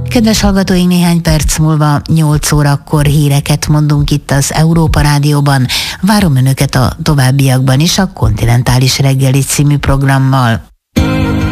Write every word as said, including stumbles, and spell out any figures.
Kedves hallgatóink, néhány perc múlva nyolc órakor híreket mondunk itt az Európa Rádióban. Várom Önöket a továbbiakban is a Kontinentális Reggeli című programmal.